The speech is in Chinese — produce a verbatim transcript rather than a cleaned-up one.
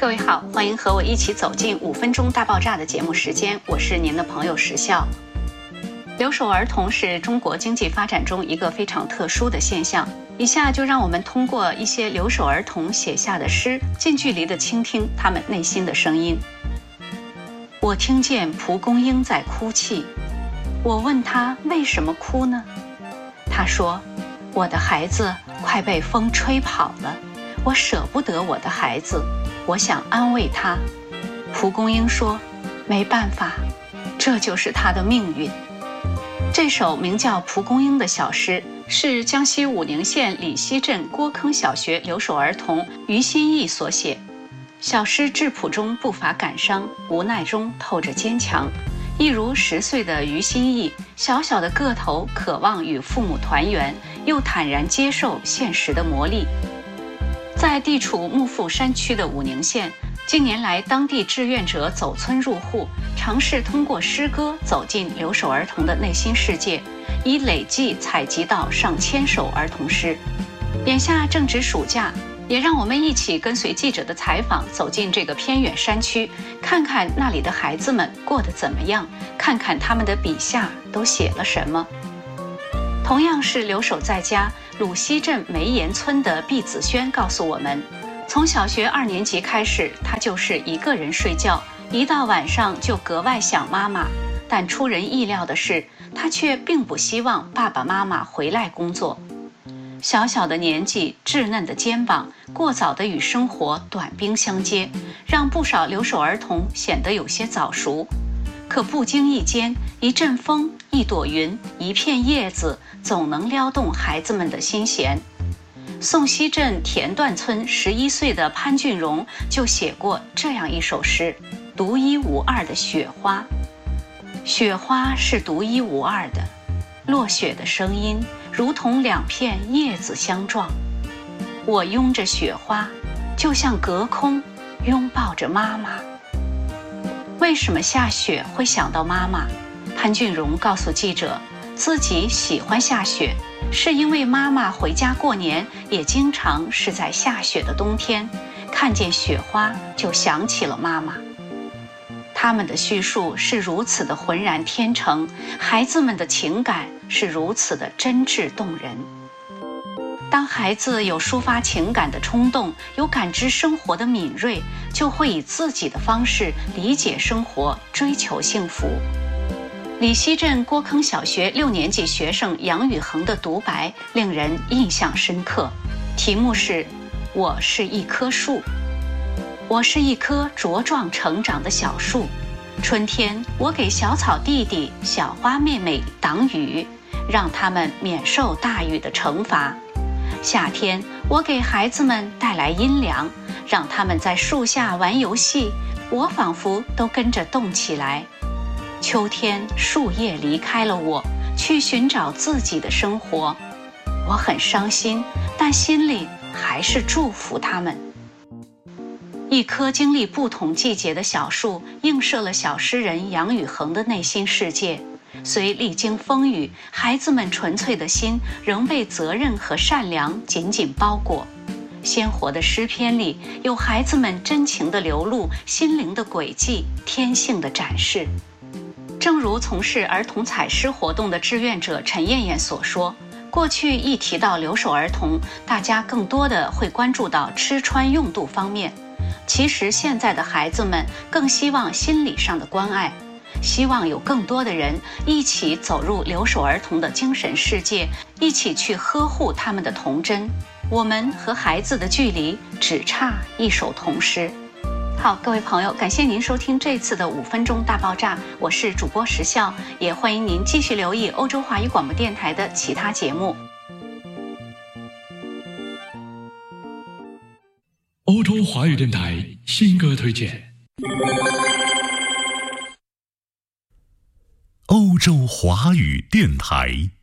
各位好，欢迎和我一起走进五分钟大爆炸的节目时间，我是您的朋友石笑。留守儿童是中国经济发展中一个非常特殊的现象，以下就让我们通过一些留守儿童写下的诗，近距离地倾听他们内心的声音。我听见蒲公英在哭泣，我问他为什么哭呢？他说，我的孩子快被风吹跑了，我舍不得我的孩子，我想安慰他。蒲公英说，没办法，这就是他的命运。这首名叫《蒲公英》的小诗是江西武宁县李溪镇郭坑小学留守儿童于新义所写。小诗质朴中不乏感伤，无奈中透着坚强，一如十岁的于新义，小小的个头渴望与父母团圆，又坦然接受现实的磨砺。在地处幕阜山区的武宁县，近年来当地志愿者走村入户，尝试通过诗歌走进留守儿童的内心世界，已累计采集到上千首儿童诗。眼下正值暑假，也让我们一起跟随记者的采访，走进这个偏远山区，看看那里的孩子们过得怎么样，看看他们的笔下都写了什么。同样是留守在家，鲁西镇梅岩村的毕子轩告诉我们，从小学二年级开始，他就是一个人睡觉，一到晚上就格外想妈妈。但出人意料的是，他却并不希望爸爸妈妈回来工作。小小的年纪，稚嫩的肩膀，过早的与生活短兵相接，让不少留守儿童显得有些早熟。可不经意间，一阵风，一朵云，一片叶子，总能撩动孩子们的心弦。宋溪镇田段村十一岁的潘俊荣就写过这样一首诗，独一无二的雪花。雪花是独一无二的，落雪的声音如同两片叶子相撞。我拥着雪花，就像隔空拥抱着妈妈。为什么下雪会想到妈妈？潘俊荣告诉记者，自己喜欢下雪，是因为妈妈回家过年也经常是在下雪的冬天，看见雪花就想起了妈妈。他们的叙述是如此的浑然天成，孩子们的情感是如此的真挚动人。当孩子有抒发情感的冲动，有感知生活的敏锐，就会以自己的方式理解生活，追求幸福。李溪镇郭坑小学六年级学生杨宇恒的独白令人印象深刻，题目是我是一棵树。我是一棵茁壮成长的小树，春天我给小草弟弟小花妹妹挡雨，让他们免受大雨的惩罚。夏天我给孩子们带来阴凉，让他们在树下玩游戏，我仿佛都跟着动起来。秋天树叶离开了我，去寻找自己的生活，我很伤心，但心里还是祝福他们。一棵经历不同季节的小树，映射了小诗人杨宇恒的内心世界。虽历经风雨，孩子们纯粹的心仍被责任和善良紧紧包裹。鲜活的诗篇里有孩子们真情的流露，心灵的轨迹，天性的展示。正如从事儿童采诗活动的志愿者陈艳艳所说，过去一提到留守儿童，大家更多的会关注到吃穿用度方面。其实现在的孩子们更希望心理上的关爱，希望有更多的人一起走入留守儿童的精神世界，一起去呵护他们的童真。我们和孩子的距离只差一首童诗。好，各位朋友，感谢您收听这次的五分钟大爆炸，我是主播石笑，也欢迎您继续留意欧洲华语广播电台的其他节目。 欧洲华语电台新歌推荐。 欧洲华语电台。